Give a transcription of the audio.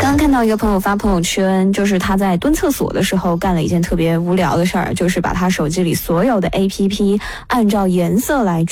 刚看到一个朋友发朋友圈，就是他在蹲厕所的时候干了一件特别无聊的事儿，就是把他手机里所有的 APP 按照颜色来